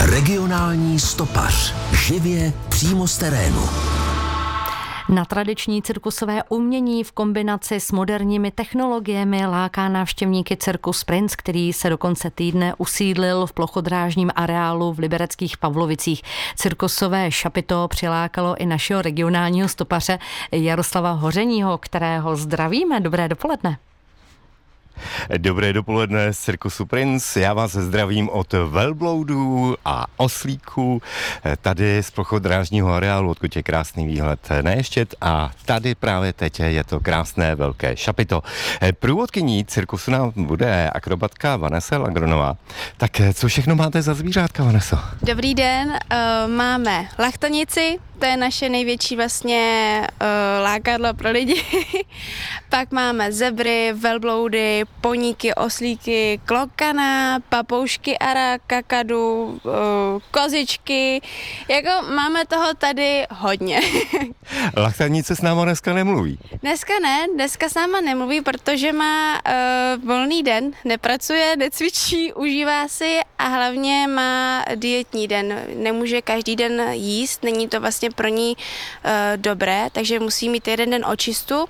Regionální stopař. Živě přímo z terénu. Na tradiční cirkusové umění v kombinaci s moderními technologiemi láká návštěvníky Cirkus Princ, který se do konce týdne usídlil v plochodrážním areálu v libereckých Pavlovicích. Cirkusové šapito přilákalo i našeho regionálního stopaře Jaroslava Hořeního, kterého zdravíme. Dobré dopoledne. Dobré dopoledne z Cirkusu Princ. Já vás zdravím od velbloudů a oslíků tady z plochodrážního areálu, odkud je krásný výhled na Ještěd, a tady právě teď je to krásné velké šapito. Průvodkyní cirkusu nám bude akrobatka Vanessa Lagronová. Tak co všechno máte za zvířátka, Vanesso? Dobrý den, máme lachtanici, to je naše největší vlastně lákadlo pro lidi. Pak máme zebry, velbloudy, poníky, oslíky, klokana, papoušky ara, kakadu, kozičky. Jako máme toho tady hodně. Lachtanice s náma dneska nemluví. Dneska s náma nemluví, protože má volný den, nepracuje, necvičí, užívá si a hlavně má dietní den. Nemůže každý den jíst, není to vlastně pro ní dobré, takže musí mít jeden den očistu.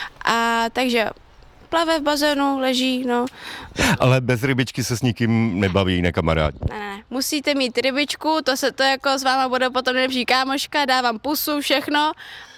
A takže plave v bazénu, leží, no. Ale bez rybičky se s nikým nebaví, nekamarádi. Ne. Musíte mít rybičku, to jako s váma bude potom nejlepší kámoška, dá vám pusu, všechno,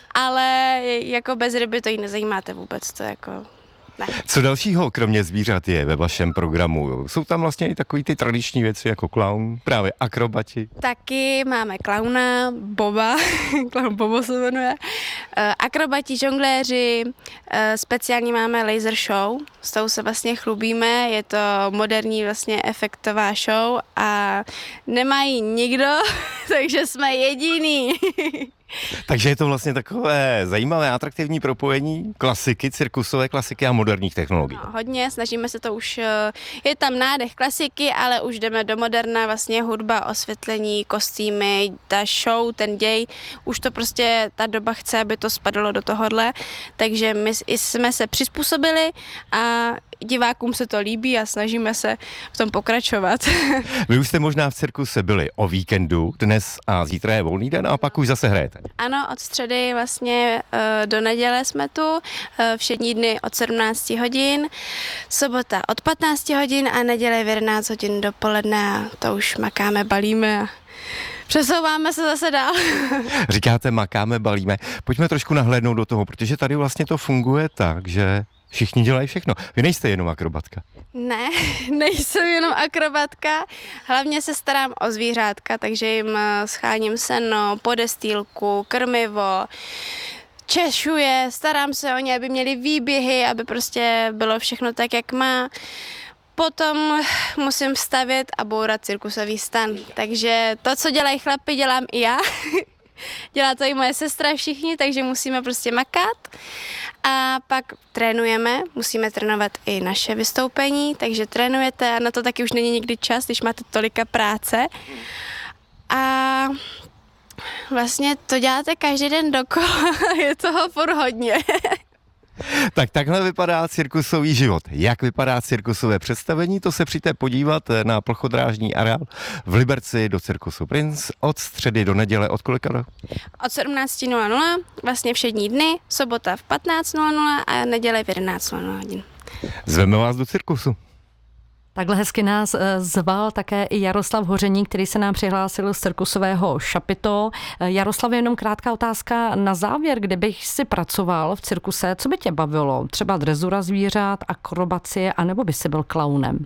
ale jako bez ryby to jí nezajímáte vůbec, to jako... Ne. Co dalšího kromě zvířat je ve vašem programu? Jsou tam vlastně i takový ty tradiční věci jako klaun, právě akrobati? Taky máme klauna, Boba, klaun Bobo se jmenuje, akrobati, žongléři, speciálně máme laser show, s tou se vlastně chlubíme, je to moderní vlastně efektová show a nemá ji nikdo, takže jsme jediný. Takže je to vlastně takové zajímavé, atraktivní propojení klasiky, cirkusové klasiky a moderních technologií. No, hodně, snažíme se to už, je tam nádech klasiky, ale už jdeme do moderna, vlastně hudba, osvětlení, kostýmy, ta show, ten děj, už to prostě ta doba chce, aby to spadalo do tohohle, takže my jsme se přizpůsobili a divákům se to líbí a snažíme se v tom pokračovat. Vy už jste možná v cirkuse byli o víkendu, dnes a zítra je volný den a pak už zase hrajete. Ano, od středy vlastně do neděle jsme tu, všední dny od 17 hodin, sobota od 15 hodin a neděle v 11 hodin dopoledne a to už makáme, balíme a přesouváme se zase dál. Říkáte makáme, balíme. Pojďme trošku nahlédnout do toho, protože tady vlastně to funguje tak, že všichni dělají všechno. Vy nejste jenom akrobatka. Ne, nejsem jenom akrobatka, hlavně se starám o zvířátka, takže jim scháním seno, podestýlku, krmivo, češuje, starám se o ně, aby měli výběhy, aby prostě bylo všechno tak, jak má. Potom musím stavět a bourat cirkusový stan, takže to, co dělají chlapi, dělám i já. Dělá to i moje sestra, všichni, takže musíme prostě makat. A pak trénujeme, musíme trénovat i naše vystoupení, takže trénujete a na to taky už není nikdy čas, když máte tolika práce. A vlastně to děláte každý den dokola, je toho furt hodně. Tak takhle vypadá cirkusový život. Jak vypadá cirkusové představení, to se přijďte podívat na plochodrážní areál v Liberci do Cirkusu Princ od středy do neděle od kolika do? Od 17:00, vlastně všední dny, sobota v 15:00 a neděle v 11:00 hodin. Zveme vás do cirkusu. Takhle hezky nás zval také i Jaroslav Hoření, který se nám přihlásil z cirkusového šapito. Jaroslav, jenom krátká otázka na závěr, kdybych si pracoval v cirkuse, co by tě bavilo? Třeba drezura zvířat, akrobacie, anebo by si byl klaunem?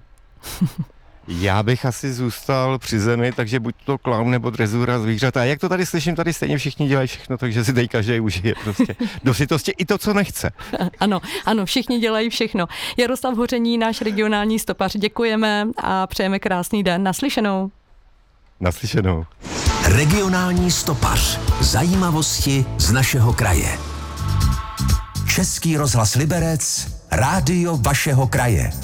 Já bych asi zůstal při zemi, takže buď to klaun nebo drezura zvířat. A jak to tady slyším, tady stejně všichni dělají všechno, takže si tady každý užije prostě do sytosti i to, co nechce. Ano, všichni dělají všechno. Jaroslav Hoření, náš regionální stopař, děkujeme a přejeme krásný den. Naslyšenou. Naslyšenou. Regionální stopař. Zajímavosti z našeho kraje. Český rozhlas Liberec, rádio vašeho kraje.